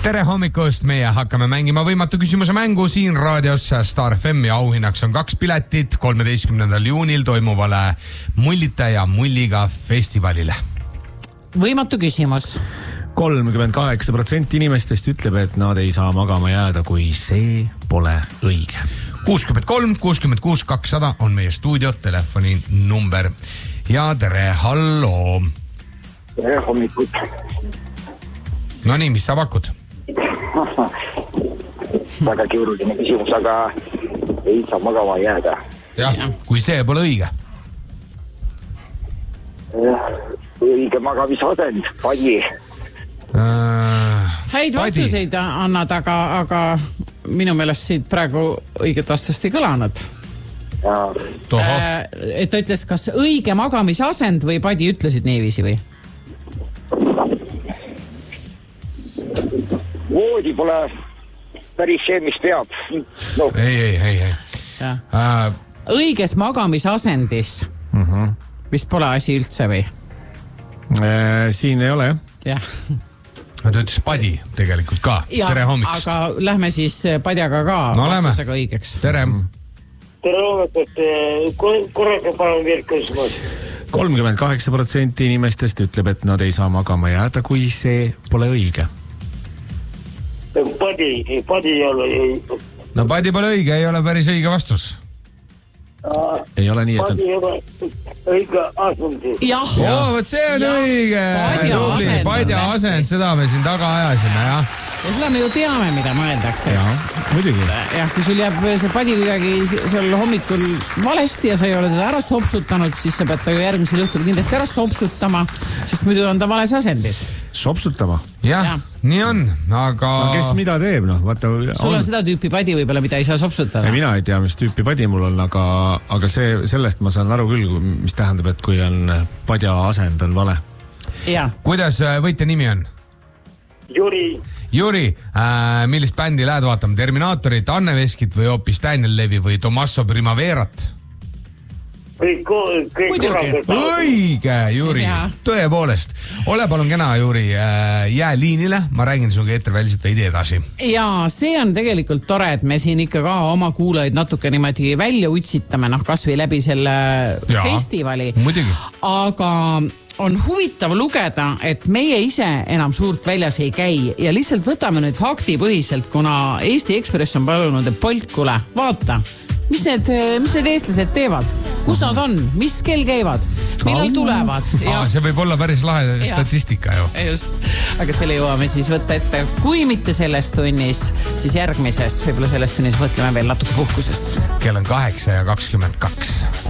Tere hommikust, meie hakkame mängima võimatu küsimuse mängu siin raadios Star FM ja auhinnaks on 2 piletit 13. juunil toimuvale Mullita ja Mulliga festivalile. Võimatu küsimus. 38% inimestest ütleb, et nad ei saa magama jääda, kui see pole õige. 63 66 200 on meie stuudio telefoni number. Ja tere, halloo. Tere hommikut. No nii, mis sa pakud? Väga keeruline küsimus, aga ei saa magama jääda. Jah, kui see pole õige. Õige magamisasend, padi. Häid vastuseid annad, aga minu meelest siit praegu õiget vastust ei kõlanud. Et ta ütles, kas õige magamisasend või padi ütlesid niiviisi või? Voodi pole päris see, mis peab. No. Ei. Õiges magamisasendis vist pole asi üldse või? Siin ei ole, jah. Ta ütles padi tegelikult ka. Ja, tere hommikust. aga lähme siis padjaga ka vastusega õigeks. Tere. Tere hommikut. Korraga palun veel küsimus. 38% inimestest ütleb, et nad ei saa magama jääda, kui see pole õige. Padi ei ole. No padi pole õige, ei ole päris õige vastus. Ei ole nii, et padi ei ole õige asend. Jah. Võt see on õige. Padja asend, seda me siin taga ajasime, jah. Ja seda me ju teame, mida mõeldakse. Muidugi. Jah, kui sul jääb see padi kuidagi seal hommikul valesti ja sa ei ole teda ära sopsutanud, siis sa pead ta ju järgmisel õhtul kindlasti ära sopsutama, sest muidu on ta vales asendis. Sopsutama? Jah, nii on, aga... No kes mida teeb, noh? Vaata, sul on seda tüüpi padi võib-olla, mida ei saa sopsutada. Mina ei tea, mis tüüpi padi mul on, aga sellest ma saan aru küll, mis tähendab, et kui on padja asend on vale. Ja. Kuidas võitja nimi on? Juri, millist bändi lähed vaatama? Terminaatorit, Anne Veskit või hoopis Daniel Levi või Tommaso Primaverat? Õige, Juri, tõepoolest. Ole palun kena, Juri, jää liinile, ma räägin sinuga eeterväliselt veidi edasi. Ja see on tegelikult tore, et me siin ikka ka oma kuulajaid natuke niimoodi välja utsitame, kas või läbi selle festivali. Muidugi. Aga on huvitav lugeda, et meie ise enam suurt väljas ei käi ja lihtsalt võtame nüüd faktipõhiselt, kuna Eesti Ekspress on palunud, et Poltkule, vaata, mis need eestlased teevad? Kus nad on? Mis kell käivad? Millal tulevad? See võib olla päris lahe statistika ju. Just, aga selle jõuame siis võtta ette. Kui mitte selles tunnis, siis järgmises, võib-olla selles tunnis mõtleme veel natuke puhkusest. Kell on 8:22.